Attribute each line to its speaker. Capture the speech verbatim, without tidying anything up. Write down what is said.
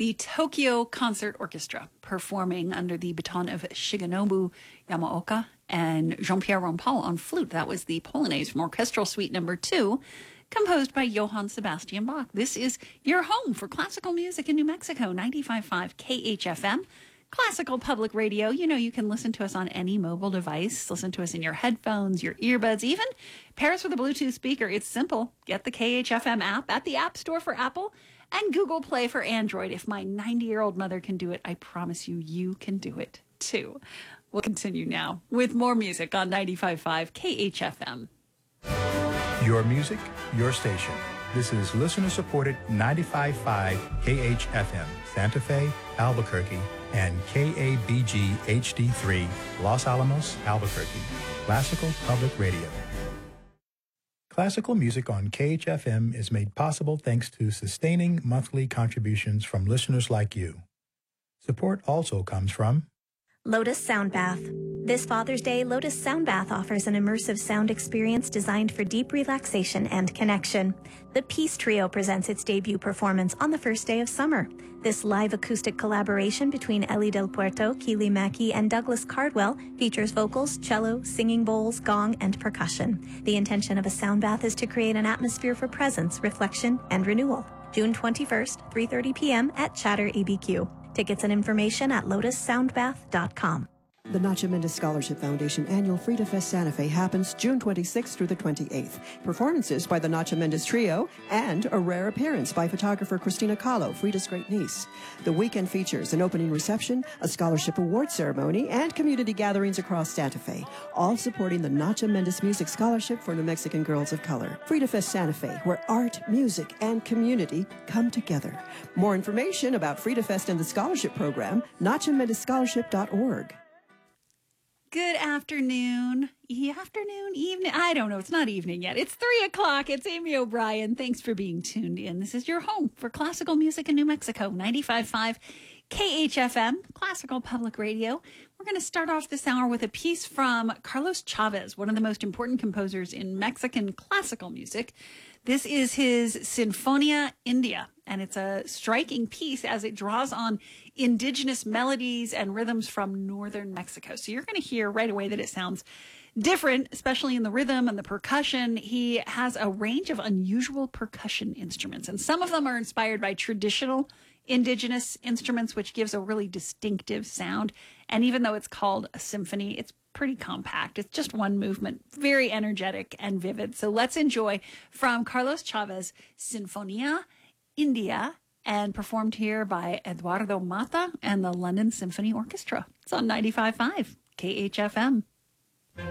Speaker 1: the Tokyo Concert Orchestra, performing under the baton of Shigenobu Yamaoka and Jean-Pierre Rampal on flute. That was the Polonaise from Orchestral Suite number two, composed by Johann Sebastian Bach. This is your home for classical music in New Mexico, ninety-five point five K H F M. Classical Public Radio. You know, you can listen to us on any mobile device. Listen to us in your headphones, your earbuds, even pair us with a Bluetooth speaker. It's simple. Get the K H F M app at the App Store for Apple and Google Play for Android. If my ninety-year-old mother can do it, I promise you, you can do it too. We'll continue now with more music on ninety-five point five K H F M.
Speaker 2: Your music, your station. This is listener-supported ninety-five point five K H F M, Santa Fe, Albuquerque, and K A B G H D three, Los Alamos, Albuquerque. Classical Public Radio. Classical music on K H F M is made possible thanks to sustaining monthly contributions from listeners like you. Support also comes from
Speaker 3: Lotus Sound Bath. This Father's Day, Lotus Sound Bath offers an immersive sound experience designed for deep relaxation and connection. The Peace Trio presents its debut performance on the first day of summer. This live acoustic collaboration between Ellie Del Puerto, Keely Mackey, and Douglas Cardwell features vocals, cello, singing bowls, gong, and percussion. The intention of a sound bath is to create an atmosphere for presence, reflection, and renewal. June twenty-first, three thirty p.m. at Chatter A B Q. Tickets and information at lotus sound bath dot com.
Speaker 4: The Nacha Mendez Scholarship Foundation annual Frida Fest Santa Fe happens June twenty-sixth through the twenty-eighth. Performances by the Nacha Mendez Trio and a rare appearance by photographer Christina Kahlo, Frida's great niece. The weekend features an opening reception, a scholarship award ceremony, and community gatherings across Santa Fe, all supporting the Nacha Mendez Music Scholarship for New Mexican Girls of Color. Frida Fest Santa Fe, where art, music, and community come together. More information about Frida Fest and the scholarship program, nacha mendez scholarship dot org.
Speaker 1: Good afternoon, e- afternoon, evening. I don't know. It's not evening yet. It's three o'clock. It's Amy O'Brien. Thanks for being tuned in. This is your home for classical music in New Mexico, ninety-five point five K H F M, Classical Public Radio. We're going to start off this hour with a piece from Carlos Chavez, one of the most important composers in Mexican classical music. This is his Sinfonia India, and it's a striking piece as it draws on indigenous melodies and rhythms from northern Mexico. So you're going to hear right away that it sounds different, especially in the rhythm and the percussion. He has a range of unusual percussion instruments, and some of them are inspired by traditional indigenous instruments, which gives a really distinctive sound. And even though it's called a symphony, it's pretty compact. It's just one movement, very energetic and vivid. So let's enjoy from Carlos Chavez, Sinfonia India, and performed here by Eduardo Mata and the London Symphony Orchestra. It's on ninety-five point five K H F M.